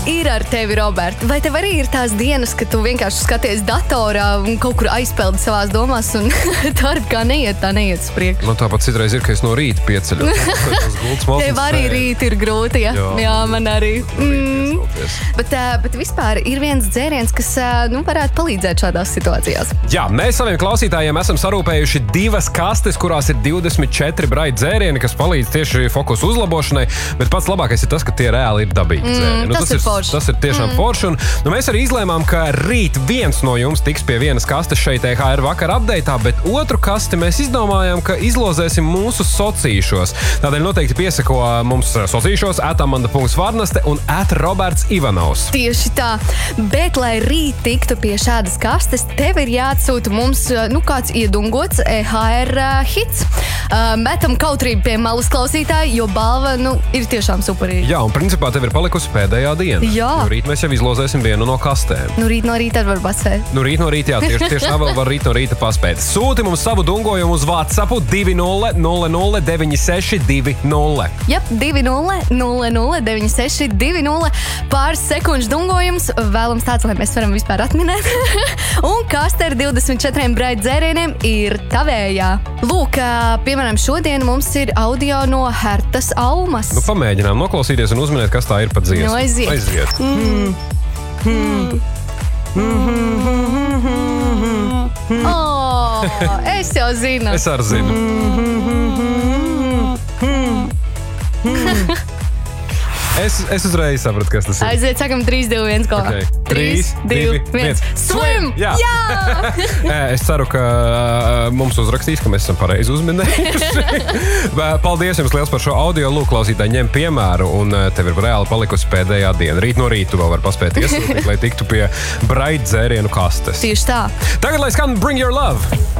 ir ar tevi, Robert? Vai tev arī ir tās dienas, kad tu vienkārši skaties datorā un kaut kur aizpeldi savās domās un darbi kā neiet uz priekšu? Man tāpat citreiz ir, ka es no rīta pieceļos. Tev arī rīt ir grūti, ja? Jā, man arī. Bet vispār ir viens dzēriens, kas varētu palīdzēt šādās situācijās. Jā, mēs saviem klausītājiem esam sarūpējuši 2 kastes, kurās ir 24 braidi dzērieni, kas palīdz tieši fokusu uzlabošanai, bet pats labākais ir tas, ka tie reāli ir dabīgi dzērieni. Tas ir forši. Tas ir tiešām forši. Un mēs arī izlēmām, ka rīt viens no jums tiks pie vienas kastes šeit EHR vakar updateā, bet otru kasti mēs izdomājām, ka izlozēsim mūsu sociīšos. Tādēļ noteikti piesako mums sociīšos @amanda.varnaste un @Roberts Ivanovs. Tieši tā, bet lai rīt tiktu pie šādas kastes, tev ir jāatsūta mums kāds iedungots EHR hits. Metam kautrību pie malas klausītāji, jo balva ir tiešām superīga. Jā, un principā tev ir palikusi pēdējā diena. Jā. Rīt mēs jau izlozēsim vienu no kastēm. Rīt no rīta var paspēt. Rīt no rīta, jā, tieši tā vēl var rīt no rīta paspēt. Sūti mums savu dungojumu uz WhatsApp 20009620. Jep, 20009620. Pāris sekundžu dungojums, vēlams tāds, lai mēs varam vispār atminēt. Un kaste ar 24 braidi dzērieniem ir tavējā. Lūk, piemēram, šodien mums ir audio no Hertas Almas. Pamēģinām noklausīties un uzminēt, kas tā ir pa dziesmu. Aiziet. Es jau zinu. Es arī zinu. Es uzreiz sapratu, kas tas ir. Aiziet, sakam 3, 2, 1, ko? Okay. 3, 2, 1. Swim! Jā! Es ceru, ka mums uzrakstīs, ka mēs esam pareizi uzminējuši. Paldies jums liels par šo audio. Lūk, klausītāji, ņem piemēru, un tev ir reāli palikusi pēdējā diena. Rīt no rīta vēl var paspēt iesūtīt, lai tiktu pie braidi dzērienu kastes. Tieši tā. Tagad, lai skan Bring Your Love!